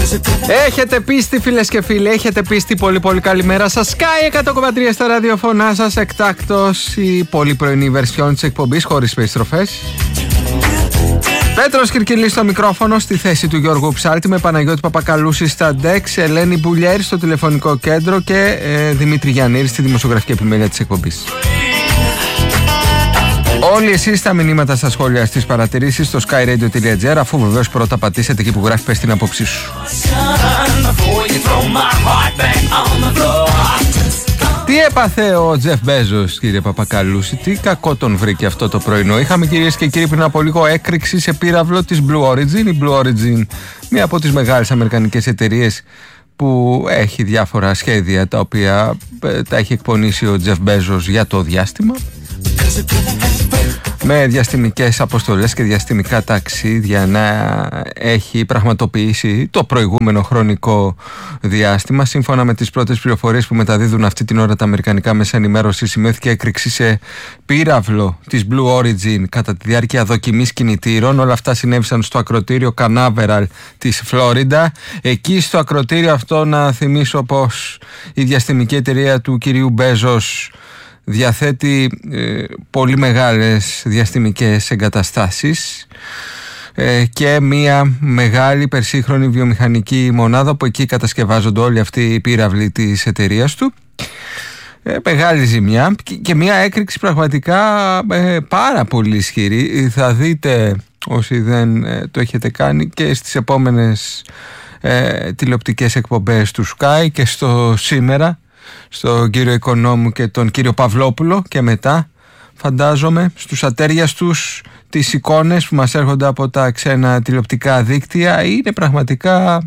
Έχετε πίστη, φίλες και φίλοι, έχετε πίστη. Πολύ πολύ καλημέρα σας. Sky 100,3 στα ραδιοφωνά σας. Εκτάκτος η πολύ πρωινή βερσιόν της εκπομπής χωρίς περιστροφές. Πέτρος Κυρκυλής στο μικρόφωνο, στη θέση του Γιώργου Ψάλτη, με Παναγιώτη Παπακαλούση στα ντεξ, Ελένη Μπουλιέρη στο τηλεφωνικό κέντρο και Δημήτρη Γιαννήρη στη δημοσιογραφική επιμέλεια της εκπομπής. Όλοι εσείς τα μηνύματα στα σχόλια, στις παρατηρήσεις στο skyradio.gr, αφού βεβαίως πρώτα πατήσετε εκεί που γράφει πες την άποψή σου. Τι έπαθε ο Τζεφ Μπέζος, κύριε Παπακαλούση, τι κακό τον βρήκε αυτό το πρωινό? Είχαμε, κυρίες και κύριοι, πριν από λίγο έκρηξη σε πύραυλο της Blue Origin. Η Blue Origin, μία από τις μεγάλες αμερικανικές εταιρείες που έχει διάφορα σχέδια τα οποία τα έχει εκπονήσει ο Τζεφ Μπέζος για το διάστημα, με διαστημικές αποστολές και διαστημικά ταξίδια να έχει πραγματοποιήσει το προηγούμενο χρονικό διάστημα. Σύμφωνα με τις πρώτες πληροφορίες που μεταδίδουν αυτή την ώρα τα αμερικανικά μέσα ενημέρωσης, σημειώθηκε έκρηξη σε πύραυλο της Blue Origin κατά τη διάρκεια δοκιμής κινητήρων. Όλα αυτά συνέβησαν στο ακρωτήριο Canaveral της Φλόριντα. Εκεί στο ακρωτήριο αυτό, να θυμίσω πως η διαστημική εταιρεία του κυρίου Μπέζος διαθέτει πολύ μεγάλες διαστημικές εγκαταστάσεις και μια μεγάλη υπερσύγχρονη βιομηχανική μονάδα, που εκεί κατασκευάζονται όλοι αυτοί οι πύραυλοι της εταιρείας του. Μεγάλη ζημιά και μια έκρηξη πραγματικά πάρα πολύ ισχυρή. Θα δείτε, όσοι δεν το έχετε κάνει, και στις επόμενες τηλεοπτικές εκπομπές του Sky και στο Σήμερα, στον κύριο Οικονόμου και τον κύριο Παυλόπουλο, και μετά φαντάζομαι στους ατέριαστους τις εικόνες που μας έρχονται από τα ξένα τηλεοπτικά δίκτυα. Είναι πραγματικά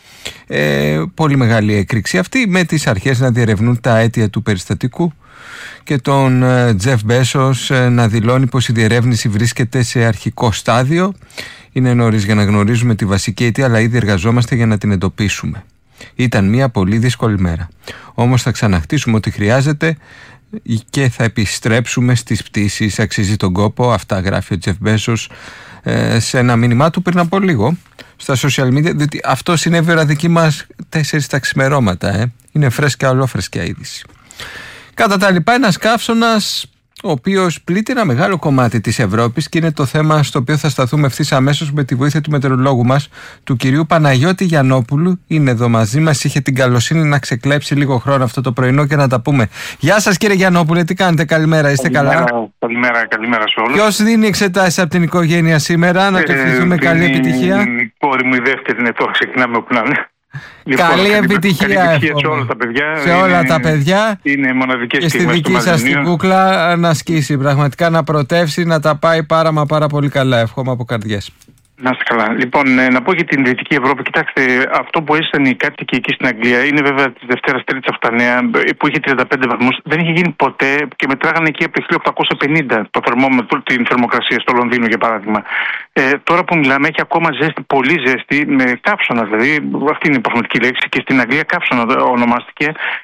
πολύ μεγάλη έκρηξη αυτή, με τις αρχές να διερευνούν τα αίτια του περιστατικού και τον Τζεφ Μπέσος να δηλώνει πως η διερεύνηση βρίσκεται σε αρχικό στάδιο. Είναι νωρίς για να γνωρίζουμε τη βασική αιτία, αλλά ήδη εργαζόμαστε για να την εντοπίσουμε. Ήταν μια πολύ δύσκολη μέρα. Όμως θα ξαναχτίσουμε ό,τι χρειάζεται και θα επιστρέψουμε στις πτήσεις. Αξίζει τον κόπο. Αυτά γράφει ο Τζεφ Μπέζος σε ένα μήνυμά του πριν από λίγο στα social media, διότι αυτό συνέβη ώρα δική μας 4 τα ξημερώματα. Είναι φρέσκια, ολόφρεσκια είδηση. Κατά τα λοιπά, ένας καύσωνας ο οποίος πλήττει ένα μεγάλο κομμάτι της Ευρώπης, και είναι το θέμα στο οποίο θα σταθούμε ευθύς αμέσως με τη βοήθεια του μετεωρολόγου μας, του κυρίου Παναγιώτη Γιαννόπουλου. Είναι εδώ μαζί μας, είχε την καλοσύνη να ξεκλέψει λίγο χρόνο αυτό το πρωινό και να τα πούμε. Γεια σας, κύριε Γιαννόπουλε, τι κάνετε? Καλημέρα, είστε καλά? Καλημέρα σε όλους. Ποιος δίνει εξετάσεις από την οικογένεια σήμερα? Να του ευχηθούμε καλή επιτυχία. Η κόρη μου η δεύτερη είναι τώρα, ξεκινάμε όπου να είναι. Καλή επιτυχία σε όλα τα παιδιά. Σε όλα τα παιδιά. Είναι μοναδικές και στη δική σας την κούκλα να σκίσει, πραγματικά να πρωτεύσει, να τα πάει πάρα πολύ καλά. Εύχομαι από καρδιές. Να είστε καλά. Λοιπόν, να πω για την Δυτική Ευρώπη. Κοιτάξτε, αυτό που έζησαν οι κάτοικοι εκεί στην Αγγλία είναι βέβαια τη Δευτέρα Τρίτη από τα νέα, που είχε 35 βαθμούς. Δεν είχε γίνει ποτέ και μετράγανε εκεί από το 1850 το θερμόμετρο, την θερμοκρασία στο Λονδίνο, για παράδειγμα. Τώρα που μιλάμε, έχει ακόμα ζέστη, πολύ ζέστη, με καύσωνα δηλαδή. Αυτή είναι η πραγματική λέξη. Και στην Αγγλία καύσωνα ονομάστηκε.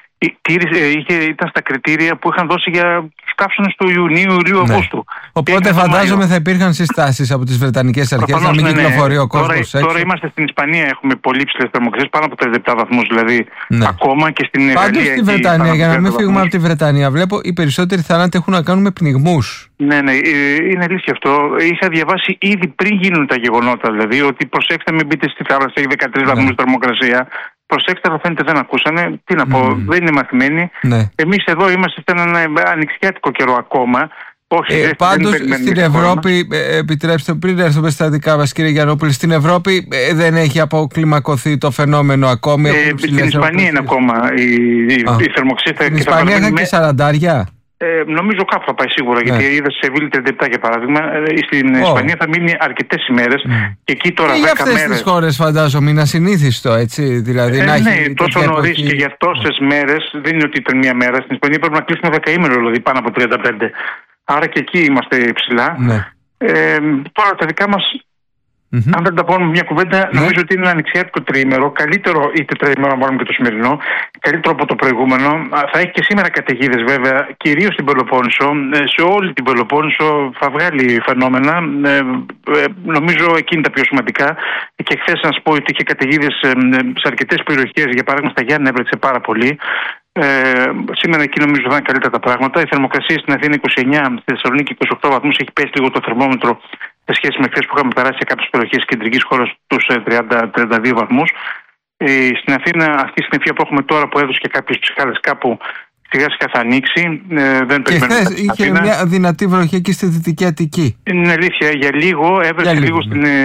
Ήταν στα κριτήρια που είχαν δώσει για καύσωνες του Ιουλίου, Αυγούστου. Οπότε φαντάζομαι θα υπήρχαν συστάσεις από τις Βρετανικές αρχές να μην κυκλοφορεί ο κόσμος έξω. Τώρα είμαστε στην Ισπανία, έχουμε πολύ ψηλές θερμοκρασίες, πάνω από 37 βαθμούς δηλαδή, ακόμα, και στην Γαλλία. Πάντως στη Βρετανία, για να μην φύγουμε από τη Βρετανία, βλέπω οι περισσότεροι θάνατοι έχουν να κάνουν με πνιγμούς. Ναι, είναι αλήθεια αυτό. Είχα διαβάσει ήδη πριν γίνουν τα γεγονότα, δηλαδή, ότι προσέξτε, μην μπείτε στη θάλασσα, έχει 13 βαθμούς θερμοκρασία. Προσέξτε, αλλά φαίνεται δεν ακούσανε. Τι να πω, δεν είναι μαθημένοι. Εμείς εδώ είμαστε σε έναν ανοιξιάτικο καιρό ακόμα. Πάντως στην Ευρώπη, επιτρέψτε πριν έρθουμε στα δικά μας, κύριε Γιαννόπουλε, στην Ευρώπη δεν έχει αποκλιμακωθεί το φαινόμενο ακόμη. Στην Ισπανία είναι ακόμα η θερμοξία. Στην Ισπανία είχαν και 40. Νομίζω κάπου θα πάει σίγουρα, γιατί είδα σε Σεβίλη 37 για παράδειγμα. Στην Ισπανία θα μείνει αρκετές ημέρες και εκεί τώρα 10 μέρες. Για αυτές τις χώρες φαντάζομαι είναι ασυνήθιστο, έτσι, δηλαδή να έχει τόσο νωρίς και για τόσες μέρες. Δεν είναι ότι ήταν μία μέρα. Στην Ισπανία πρέπει να κλείσουμε 10 ημέρες, δηλαδή πάνω από 35. Άρα και εκεί είμαστε ψηλά. Τώρα τα δικά μας Αν δεν τα πούμε μια κουβέντα, νομίζω ότι είναι ένα ανοιξιάτικο τριήμερο, καλύτερο ή τετραήμερο, αν βάλουμε και το σημερινό, καλύτερο από το προηγούμενο. Θα έχει και σήμερα καταιγίδες βέβαια, κυρίως στην Πελοπόννησο. Σε όλη την Πελοπόννησο θα βγάλει φαινόμενα. Νομίζω εκείνη τα πιο σημαντικά. Και χθες να σας πω ότι είχε καταιγίδες σε αρκετές περιοχές, για παράδειγμα στα Γιάννενα έβρεξε πάρα πολύ. Σήμερα εκεί νομίζω θα είναι καλύτερα τα πράγματα. Η θερμοκρασία στην Αθήνα 29, στη Θεσσαλονίκη 28 βαθμούς, έχει πέσει λίγο το θερμόμετρο σε σχέση με χθες που είχαμε περάσει σε κάποιες περιοχές της κεντρικής χώρας τους 30-32 βαθμούς. Στην Αθήνα αυτή η συννεφία που έχουμε τώρα, που έδωσε και κάποιες ψυχάδες κάπου, σιγά σιγά θα ανοίξει. Δεν και χθες είχε μια δυνατή βροχή και στη Δυτική Αττική. Είναι αλήθεια, για λίγο έβρεξε λίγο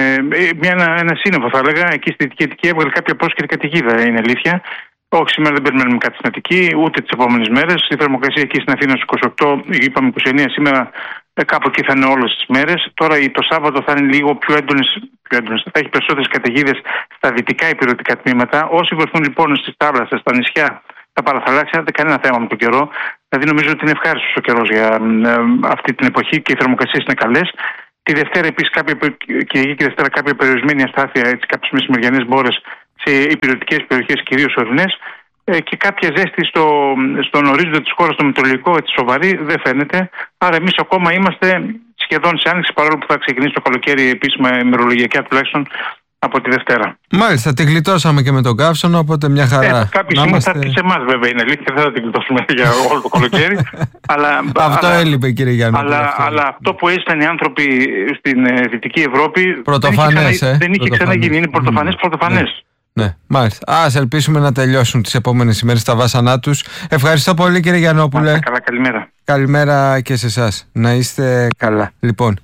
ένα σύννεφο, θα έλεγα. Εκεί στη Δυτική Αττική έβγαλε κάποια πρόσκαιρη καταιγίδα, είναι αλήθεια. Όχι, σήμερα δεν περιμένουμε κάτι στην Αττική, ούτε τις επόμενες μέρες. Η θερμοκρασία εκεί στην Αθήνα στους 28, είπαμε 29, σήμερα κάπου εκεί θα είναι όλες τις μέρες. Τώρα το Σάββατο θα είναι λίγο πιο έντονες, θα έχει περισσότερες καταιγίδες στα δυτικά υπηρετικά τμήματα. Όσοι βρεθούν λοιπόν στις θάλασσες, στα νησιά, τα παραθαλάσσια, δεν κανένα θέμα με τον καιρό. Δηλαδή νομίζω ότι είναι ευχάριστος ο καιρός για αυτή την εποχή και οι θερμοκρασίες είναι καλές. Τη Δευτέρα επίσης κάποια περιορισμένη αστάθεια, κάποιες μεσημεριανές μπόρες σε υπηρετικές περιοχές, κυρίως ορεινές, και κάποια ζέστη στον ορίζοντα της χώρας, στο μετεωρολογικό, σοβαρή, δεν φαίνεται. Άρα εμείς ακόμα είμαστε σχεδόν σε άνοιξη, παρόλο που θα ξεκινήσει το καλοκαίρι επίσημα ημερολογιακά τουλάχιστον από τη Δευτέρα. Μάλιστα, τη γλιτώσαμε και με τον καύσωνο, οπότε μια χαρά. Κάποιοι σήμερα θα έρθει σε εμάς, βέβαια, είναι αλήθεια, δεν θα την γλιτώσουμε για όλο το καλοκαίρι. Αυτό έλειπε, κύριε Γιάννη. Αλλά αυτό που έζησαν οι άνθρωποι στην Δυτική Ευρώπη δεν είχε ξαναγίνει. Είναι πρωτοφανές. Ναι, μάλιστα. Ας ελπίσουμε να τελειώσουν τις επόμενες ημέρες τα βάσανά τους. Ευχαριστώ πολύ, κύριε Γιαννόπουλε. Καλά, καλημέρα. Καλημέρα και σε εσάς. Να είστε καλά. Λοιπόν,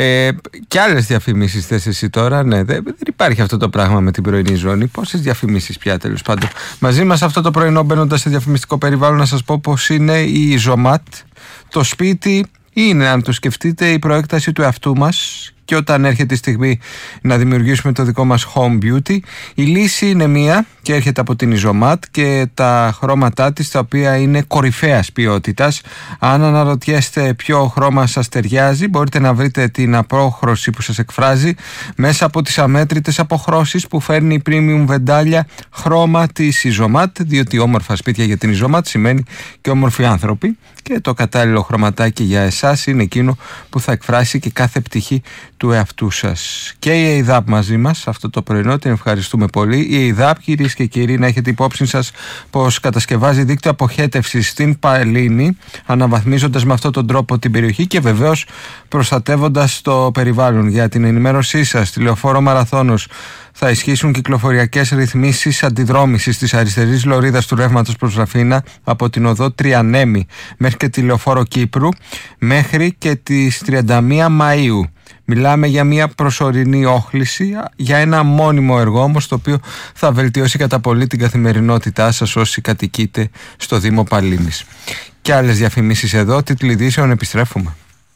και άλλες διαφημίσεις θες εσύ τώρα? Ναι, δεν υπάρχει αυτό το πράγμα με την πρωινή ζώνη. Πόσες διαφημίσεις πια, τέλος πάντων. Μαζί μας αυτό το πρωινό, μπαίνοντας σε διαφημιστικό περιβάλλον, να σας πω πως είναι η Ιζωμάτ. Το σπίτι είναι, αν το σκεφτείτε, η προέκταση του εαυτού μας. Και όταν έρχεται η στιγμή να δημιουργήσουμε το δικό μας home beauty, η λύση είναι μία και έρχεται από την Ιζωμάτ και τα χρώματά της, τα οποία είναι κορυφαίας ποιότητας. Αν αναρωτιέστε ποιο χρώμα σας ταιριάζει, μπορείτε να βρείτε την απόχρωση που σας εκφράζει μέσα από τις αμέτρητες αποχρώσεις που φέρνει η premium βεντάλια χρώμα της Ιζωμάτ, διότι όμορφα σπίτια για την Ιζωμάτ σημαίνει και όμορφοι άνθρωποι, και το κατάλληλο χρωματάκι για εσάς είναι εκείνο που θα εκφράσει και κάθε πτυχή του εαυτού σας. Και η ΕΙΔΑΠ μαζί μας αυτό το πρωινό, την ευχαριστούμε πολύ. Η ΕΙΔΑΠ, κυρίες και κύριοι, να έχετε υπόψη σας πως κατασκευάζει δίκτυο αποχέτευσης στην Παλίνη, αναβαθμίζοντας με αυτόν τον τρόπο την περιοχή και βεβαίως προστατεύοντας το περιβάλλον. Για την ενημέρωσή σας, στη Λεωφόρο Μαραθώνος θα ισχύσουν κυκλοφοριακές ρυθμίσεις αντιδρόμησης της αριστερής λωρίδας του ρεύματος προς Ραφίνα από την οδό Τριανέμη μέχρι και τη Λεωφόρο Κύπρου μέχρι και τις 31 Μαΐου. Μιλάμε για μια προσωρινή όχληση, για ένα μόνιμο έργο όμως, το οποίο θα βελτιώσει κατά πολύ την καθημερινότητά σας όσοι κατοικείτε στο Δήμο Παλίνης. Και άλλες διαφημίσεις εδώ, τίτλοι ειδήσεων, επιστρέφουμε.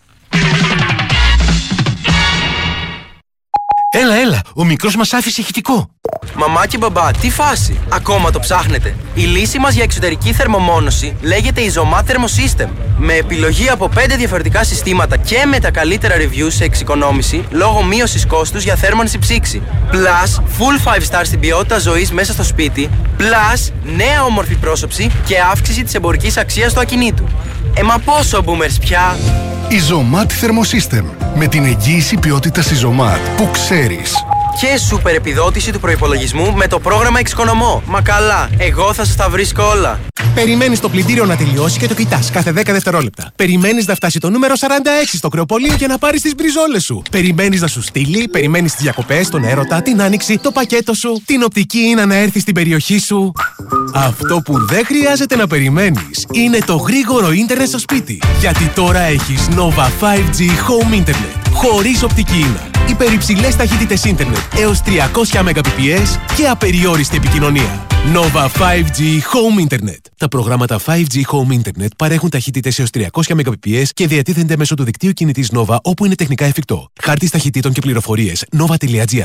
Έλα, ο μικρός μας άφησε ηχητικό. Μαμά και μπαμπά, τι φάση, ακόμα το ψάχνετε? Η λύση μας για εξωτερική θερμομόνωση λέγεται Izomat Thermosystem. Με επιλογή από 5 διαφορετικά συστήματα και με τα καλύτερα reviews σε εξοικονόμηση λόγω μείωσης κόστους για θέρμανση ψήξη. Plus, full 5 star στην ποιότητα ζωής μέσα στο σπίτι. Plus, νέα όμορφη πρόσωψη και αύξηση της εμπορικής αξίας του ακινήτου. Μα πόσο boomers πια! Izomat Thermosystem. Με την εγγύηση ποιότητας Izomat που ξέρεις. Και σούπερ επιδότηση του προϋπολογισμού με το πρόγραμμα Εξοικονομώ. Μα καλά, εγώ θα σας τα βρίσκω όλα. Περιμένεις το πλυντήριο να τελειώσει και το κοιτάς κάθε 10 δευτερόλεπτα. Περιμένεις να φτάσει το νούμερο 46 στο κρεοπολείο και να πάρεις τις μπριζόλες σου. Περιμένεις να σου στείλει, περιμένεις τις διακοπές, τον έρωτα, την άνοιξη, το πακέτο σου, την οπτική Ίνα να έρθει στην περιοχή σου. Αυτό που δεν χρειάζεται να περιμένεις είναι το γρήγορο ίντερνετ στο σπίτι. Γιατί τώρα έχεις Nova 5G Home Internet. Χωρίς οπτική Ίνα. Υπερυψηλές ταχύτητες ίντερνετ έως 300 Mbps και απεριόριστη επικοινωνία. Nova 5G Home Internet. Τα προγράμματα 5G Home Internet παρέχουν ταχύτητες έως 300 Mbps και διατίθενται μέσω του δικτύου κινητής Nova όπου είναι τεχνικά εφικτό. Χάρτης ταχυτήτων και πληροφορίες nova.gr.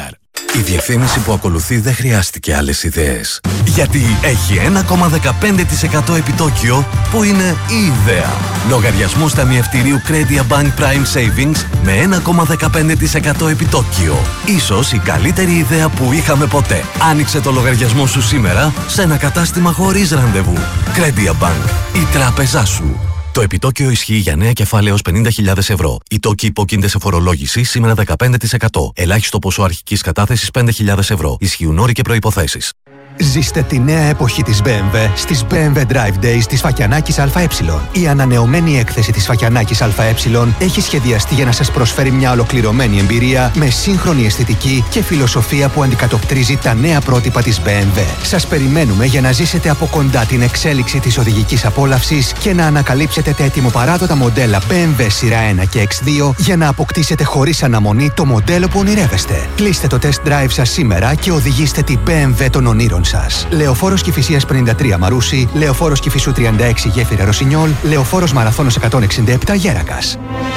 Η διαφήμιση που ακολουθεί δεν χρειάστηκε άλλες ιδέες. Γιατί έχει 1,15% επιτόκιο που είναι η ιδέα. Λογαριασμούς ταμιευτηρίου Credia Bank Prime Savings με 1,15% επιτόκιο. Ίσως η καλύτερη ιδέα που είχαμε ποτέ. Άνοιξε το λογαριασμό σου σήμερα σε ένα κατάστημα χωρίς ραντεβού. Credia Bank, η τράπεζά σου. Το επιτόκιο ισχύει για νέα κεφάλαια έως 50.000 ευρώ. Οι τόκοι υπόκεινται σε φορολόγηση σήμερα 15%. Ελάχιστο ποσό αρχικής κατάθεσης 5.000 ευρώ. Ισχύουν όροι και προϋποθέσεις. Ζήστε τη νέα εποχή της BMW στις BMW Drive Days της Φακιανάκης ΑΕ. Η ανανεωμένη έκθεση της Φακιανάκης ΑΕ έχει σχεδιαστεί για να σας προσφέρει μια ολοκληρωμένη εμπειρία με σύγχρονη αισθητική και φιλοσοφία που αντικατοπτρίζει τα νέα πρότυπα της BMW. Σας περιμένουμε για να ζήσετε από κοντά την εξέλιξη της οδηγικής απόλαυσης και να ανακαλύψετε τα ετοιμοπαράδοτα μοντέλα BMW σειρά 1 και X2 για να αποκτήσετε χωρίς αναμονή το μοντέλο που ονειρεύεστε. Κλείστε το test drive σας σήμερα και οδηγήστε την BMW των ονείρων σας. Λεωφόρος Κηφισίας 53 Μαρούσι, Λεωφόρος Κηφισού 36 Γέφυρα Ρωσινιόλ, Λεωφόρος Μαραθώνος 167 Γέρακας.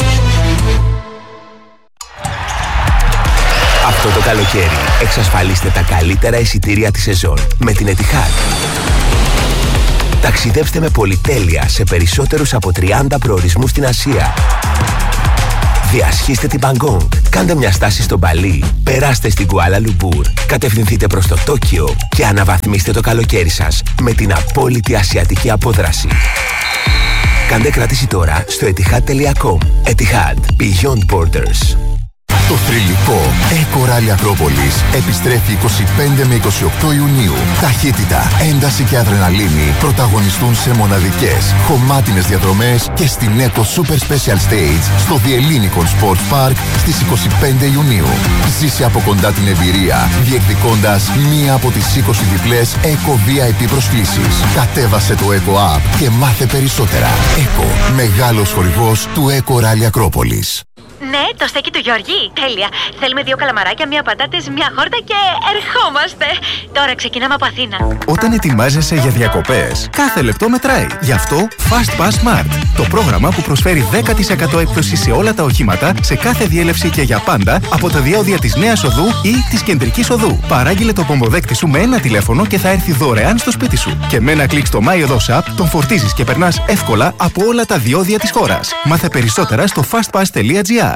Αυτό το καλοκαίρι εξασφαλίστε τα καλύτερα εισιτήρια της σεζόν με την Etihad. Ταξιδέψτε με πολυτέλεια σε περισσότερους από 30 προορισμούς στην Ασία. Διασχίστε την Μπαγκόγκ, κάντε μια στάση στο Μπαλί, περάστε στην Κουάλα Λουμπούρ, κατευθυνθείτε προς το Τόκιο και αναβαθμίστε το καλοκαίρι σας με την απόλυτη ασιατική απόδραση. Κάντε κράτηση τώρα στο etihad.com. Etihad. Beyond Borders. Το θρυλικό Eco Rally Ακρόπολης επιστρέφει 25 με 28 Ιουνίου. Ταχύτητα, ένταση και αδρεναλίνη πρωταγωνιστούν σε μοναδικές, χωμάτινες διαδρομές και στην Eco Super Special Stage στο The Ellinikon Sports Park στις 25 Ιουνίου. Ζήσε από κοντά την εμπειρία, διεκδικώντας μία από τις 20 διπλές Eco VIP προσκλήσεις. Κατέβασε το Eco App και μάθε περισσότερα. Eco, μεγάλος χορηγός του Eco Rally Ακρόπολης. Ναι, το στέκι του Γιώργη. Τέλεια. Θέλουμε 2 καλαμαράκια, 1 πατάτες, 1 χόρτα και ερχόμαστε. Τώρα ξεκινάμε από Αθήνα. Όταν ετοιμάζεσαι για διακοπές, κάθε λεπτό μετράει. Γι' αυτό Fast Pass Smart. Το πρόγραμμα που προσφέρει 10% έκπτωση σε όλα τα οχήματα, σε κάθε διέλευση και για πάντα από τα διόδια της Νέας Οδού ή της Κεντρικής Οδού. Παράγγειλε το πομποδέκτη σου με ένα τηλέφωνο και θα έρθει δωρεάν στο σπίτι σου. Και με ένα κλικ στο My Οδός App τον φορτίζεις και περνάς εύκολα από όλα τα διόδια της χώρας. Μάθε περισσότερα στο fastpass.gr.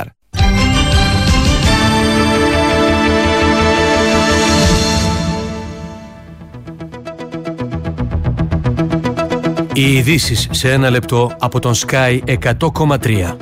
Οι ειδήσεις σε 1 λεπτό από τον Sky 100,3.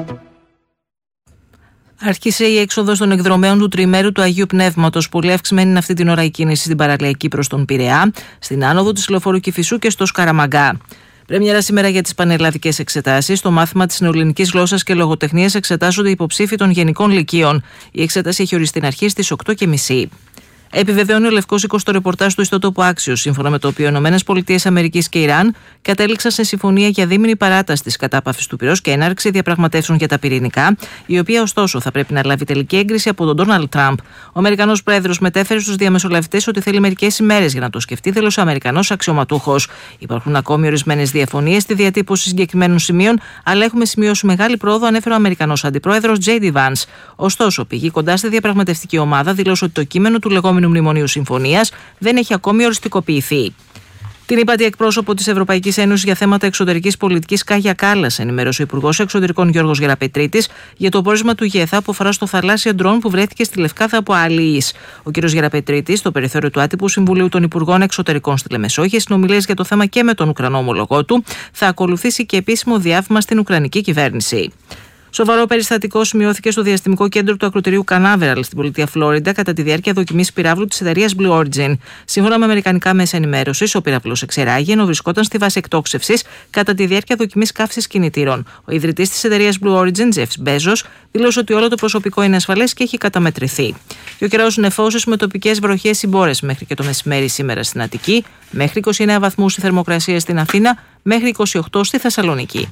Άρχισε η έξοδος των εκδρομέων του τριημέρου του Αγίου Πνεύματος. Πολύ αυξημένη είναι αυτή την ώρα η κίνηση στην παραλιακή προς τον Πειραιά, στην άνοδο της Λεωφόρου Κηφισού και στο Σκαραμαγκά. Πρέμιερα σήμερα για τις πανελλαδικές εξετάσεις. Στο μάθημα της νεοελληνικής γλώσσας και λογοτεχνίας εξετάζονται οι υποψήφοι των γενικών λυκείων. Η εξέταση έχει οριστεί να αρχίσει στις 8:30. Επιβεβαιώνει ο Λευκός Οίκος στο ρεπορτάζ του ιστότοπου Άξιος, σύμφωνα με το οποίο οι ΗΠΑ και Ιράν κατέληξαν σε συμφωνία για δίμηνη παράταση της κατάπαυσης του πυρός και έναρξη διαπραγματεύσεων για τα πυρηνικά, η οποία ωστόσο θα πρέπει να λάβει τελική έγκριση από τον Ντόναλντ Τραμπ. Ο Αμερικανός Πρόεδρος μετέφερε στους διαμεσολαβητές ότι θέλει μερικές ημέρες για να το σκεφτεί, δήλωσε ο Αμερικανός αξιωματούχος. Υπάρχουν ακόμη ορισμένες διαφωνίες στη διατύπωση συγκεκριμένων σημείων, αλλά έχουμε σημειώσει μεγάλη πρόοδο, ανέφερε ο Αμερικανός Αντιπρόεδρος J.D. Vance. Ωστόσο, πηγή κοντά στη διαπραγματευτική ομάδα δήλωσε ότι το κείμενο του λεγόμενου Μνημονίου Συμφωνίας δεν έχει ακόμη οριστικοποιηθεί. Την ύπατη εκπρόσωπο της Ευρωπαϊκής Ένωσης για θέματα εξωτερικής πολιτικής Κάγια Κάλλας ενημέρωσε ο Υπουργός Εξωτερικών Γιώργος Γεραπετρίτης για το πόρισμα του ΓΕΘΑ που αφορά στο θαλάσσιο ντρόν που βρέθηκε στη Λευκάδα από αλλοίς. Ο κ. Γεραπετρίτης, στο περιθώριο του άτυπου Συμβουλίου των Υπουργών Εξωτερικών στη Λεμεσόγεια, συνομιλίες για το θέμα και με τον Ουκρανό ομολογό του, θα ακολουθήσει και επίσημο διάβημα στην Ουκρανική κυβέρνηση. Σοβαρό περιστατικό σημειώθηκε στο διαστημικό κέντρο του ακρωτηρίου Κανάβεραλ στην πολιτεία Φλόριντα κατά τη διάρκεια δοκιμής πυράβλου της εταιρείας Blue Origin. Σύμφωνα με αμερικανικά μέσα ενημέρωσης, ο πυράβλος εξεράγει ενώ βρισκόταν στη βάση εκτόξευσης κατά τη διάρκεια δοκιμής καύσης κινητήρων. Ο ιδρυτής της εταιρείας Blue Origin, Jeff Bezos, δήλωσε ότι όλο το προσωπικό είναι ασφαλές και έχει καταμετρηθεί. Και ο καιρός νεφώσεις με τοπικές βροχές συμπόρες μέχρι και το μεσημέρι σήμερα στην Αττική, μέχρι 29 βαθμούς η θερμοκρασία στην Αθήνα, μέχρι 28 στη Θεσσαλονίκη.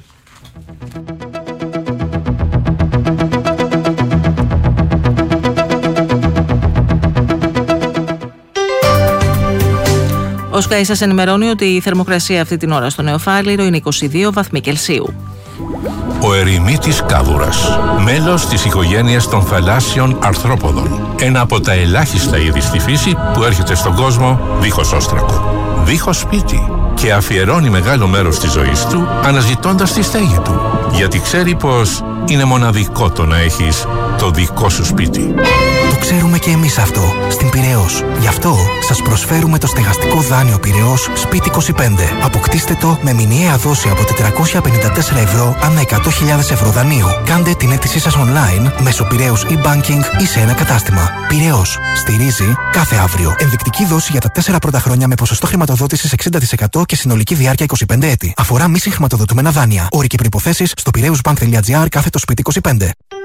Ο Sky σας ενημερώνει ότι η θερμοκρασία αυτή την ώρα στο Νεοφάλιρο είναι 22 βαθμοί Κελσίου. ο ερημίτης κάβουρας. Μέλος της οικογένειας των θαλάσσιων αρθρόποδων. Ένα από τα ελάχιστα είδη στη φύση που έρχεται στον κόσμο δίχως όστρακο. Δίχως σπίτι. Και αφιερώνει μεγάλο μέρος της ζωής του αναζητώντας τη στέγη του. Γιατί ξέρει πως είναι μοναδικό το να έχεις το δικό σου σπίτι. Το ξέρουμε και εμείς αυτό στην Πειραιώς. Γι' αυτό σας προσφέρουμε το στεγαστικό δάνειο Πειραιώς Σπίτι 25. Αποκτήστε το με μηνιαία δόση από 454 ευρώ ανά 100.000 ευρώ δανείου. Κάντε την αίτησή σας online μέσω Πειραιώς e-banking ή σε ένα κατάστημα. Πειραιώς. Στηρίζει κάθε αύριο. Ενδεικτική δόση για τα 4 πρώτα χρόνια με ποσοστό χρηματοδότησης 60% και συνολική διάρκεια 25 έτη. Αφορά μη συγχρηματοδοτούμενα δάνεια. Όροι και προϋποθέσεις στο piraeusbank.gr/σπίτι 25.